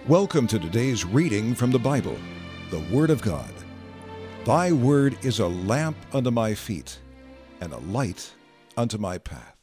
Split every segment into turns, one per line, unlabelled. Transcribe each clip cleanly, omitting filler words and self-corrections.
Welcome to today's reading from the Bible, the Word of God. Thy word is a lamp unto my feet, and a light unto my path.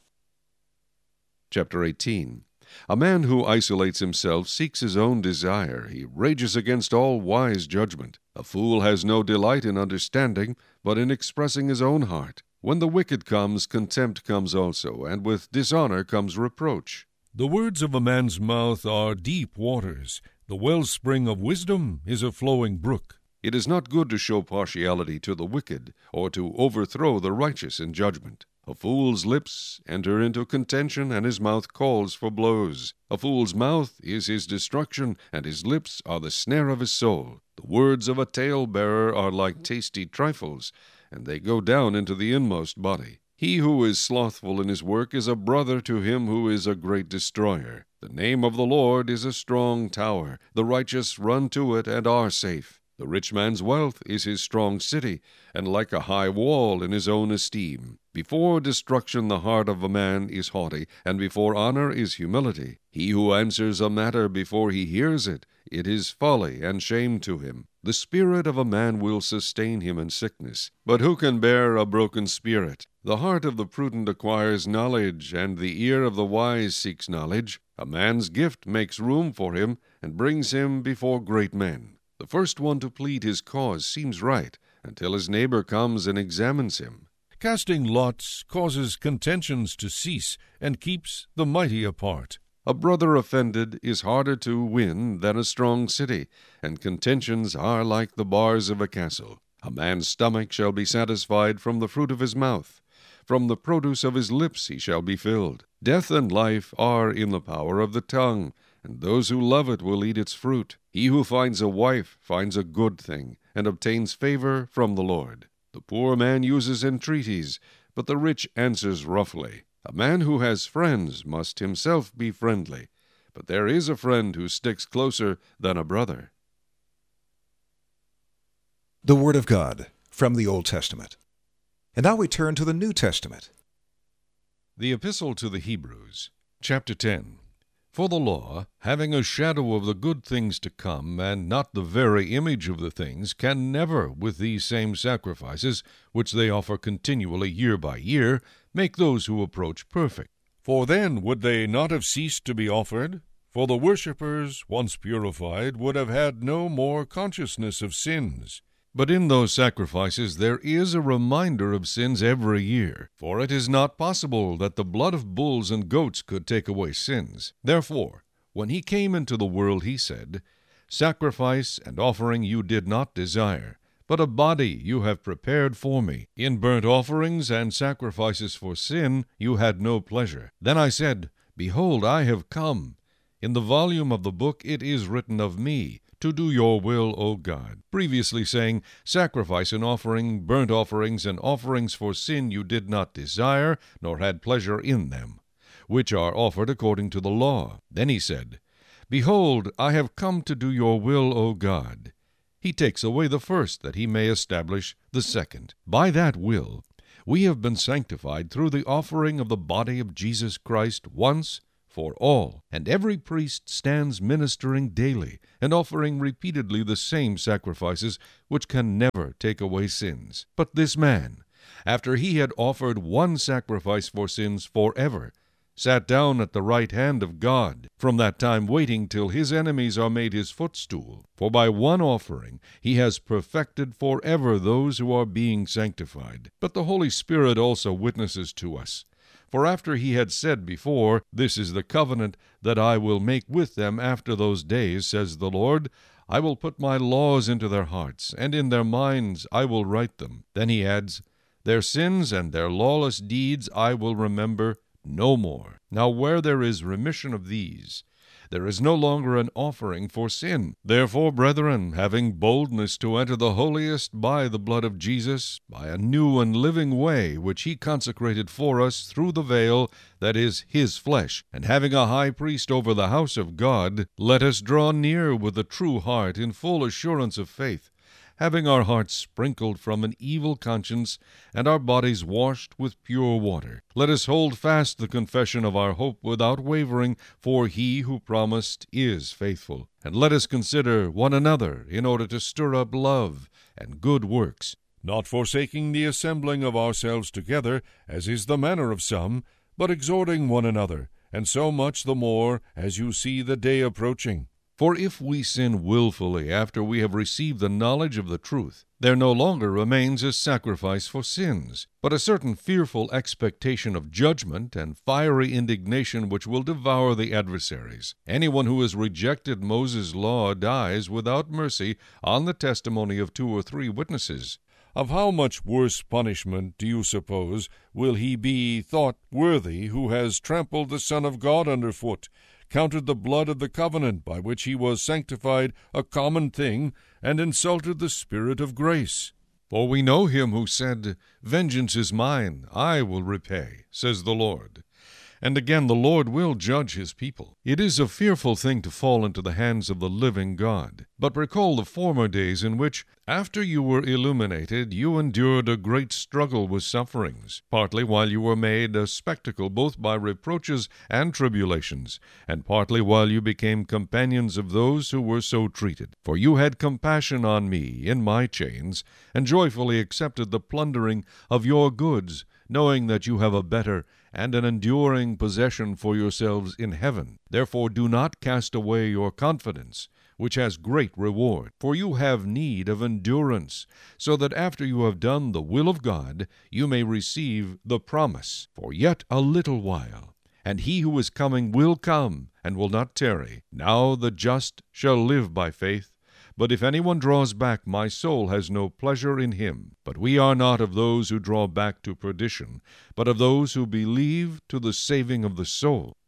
Chapter 18. A man who isolates himself seeks his own desire. He rages against all wise judgment. A fool has no delight in understanding, but in expressing his own heart. When the wicked comes, contempt comes also, and with dishonor comes reproach.
The words of a man's mouth are deep waters. The wellspring of wisdom is a flowing brook.
It is not good to show partiality to the wicked, or to overthrow the righteous in judgment. A fool's lips enter into contention, and his mouth calls for blows. A fool's mouth is his destruction, and his lips are the snare of his soul. The words of a talebearer are like tasty trifles, and they go down into the inmost body. He who is slothful in his work is a brother to him who is a great destroyer. The name of the Lord is a strong tower. The righteous run to it and are safe. The rich man's wealth is his strong city, and like a high wall in his own esteem. Before destruction the heart of a man is haughty, and before honor is humility. He who answers a matter before he hears it, it is folly and shame to him. The spirit of a man will sustain him in sickness, but who can bear a broken spirit? The heart of the prudent acquires knowledge, and the ear of the wise seeks knowledge. A man's gift makes room for him, and brings him before great men. The first one to plead his cause seems right, until his neighbor comes and examines him.
Casting lots causes contentions to cease, and keeps the mighty apart.
A brother offended is harder to win than a strong city, and contentions are like the bars of a castle. A man's stomach shall be satisfied from the fruit of his mouth. From the produce of his lips he shall be filled. Death and life are in the power of the tongue, and those who love it will eat its fruit. He who finds a wife finds a good thing, and obtains favor from the Lord. The poor man uses entreaties, but the rich answers roughly. A man who has friends must himself be friendly, but there is a friend who sticks closer than a brother.
The Word of God from the Old Testament. And now we turn to the New Testament.
The Epistle to the Hebrews, chapter 10. For the law, having a shadow of the good things to come, and not the very image of the things, can never, with these same sacrifices, which they offer continually year by year, make those who approach perfect. For then would they not have ceased to be offered? For the worshippers, once purified, would have had no more consciousness of sins. But in those sacrifices there is a reminder of sins every year, for it is not possible that the blood of bulls and goats could take away sins. Therefore, when he came into the world, he said, Sacrifice and offering you did not desire, but a body you have prepared for me. In burnt offerings and sacrifices for sin you had no pleasure. Then I said, Behold, I have come. In the volume of the book it is written of me, to do your will, O God. Previously saying, Sacrifice and offering, burnt offerings, and offerings for sin you did not desire, nor had pleasure in them, which are offered according to the law. Then he said, Behold, I have come to do your will, O God. He takes away the first, that he may establish the second. By that will we have been sanctified through the offering of the body of Jesus Christ once for all, and every priest stands ministering daily, and offering repeatedly the same sacrifices, which can never take away sins. But this man, after he had offered one sacrifice for sins forever, sat down at the right hand of God, from that time waiting till his enemies are made his footstool. For by one offering he has perfected forever those who are being sanctified. But the Holy Spirit also witnesses to us. For after he had said before, This is the covenant that I will make with them after those days, says the Lord, I will put my laws into their hearts, and in their minds I will write them. Then he adds, Their sins and their lawless deeds I will remember no more. Now where there is remission of these, there is no longer an offering for sin. Therefore, brethren, having boldness to enter the holiest by the blood of Jesus, by a new and living way, which he consecrated for us through the veil, that is, his flesh, and having a high priest over the house of God, let us draw near with a true heart in full assurance of faith, having our hearts sprinkled from an evil conscience, and our bodies washed with pure water. Let us hold fast the confession of our hope without wavering, for he who promised is faithful. And let us consider one another in order to stir up love and good works, not forsaking the assembling of ourselves together, as is the manner of some, but exhorting one another, and so much the more as you see the day approaching. For if we sin willfully after we have received the knowledge of the truth, there no longer remains a sacrifice for sins, but a certain fearful expectation of judgment and fiery indignation which will devour the adversaries. Anyone who has rejected Moses' law dies without mercy on the testimony of 2 or 3 witnesses. Of how much worse punishment, do you suppose, will he be thought worthy who has trampled the Son of God under foot, counted the blood of the covenant by which he was sanctified a common thing, and insulted the Spirit of grace? For we know him who said, "Vengeance is mine, I will repay, says the Lord." And again, the Lord will judge his people. It is a fearful thing to fall into the hands of the living God. But recall the former days in which, after you were illuminated, you endured a great struggle with sufferings, partly while you were made a spectacle both by reproaches and tribulations, and partly while you became companions of those who were so treated. For you had compassion on me in my chains, and joyfully accepted the plundering of your goods, knowing that you have a better and an enduring possession for yourselves in heaven. Therefore do not cast away your confidence, which has great reward. For you have need of endurance, so that after you have done the will of God, you may receive the promise. For yet a little while, and he who is coming will come, and will not tarry. Now the just shall live by faith. But if anyone draws back, my soul has no pleasure in him. But we are not of those who draw back to perdition, but of those who believe to the saving of the soul.